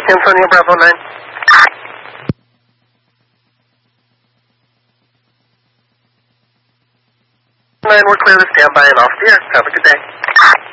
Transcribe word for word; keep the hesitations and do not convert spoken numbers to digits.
Antonio Bravo nine. nine, we're clear to stand by and off the air. Have a good day.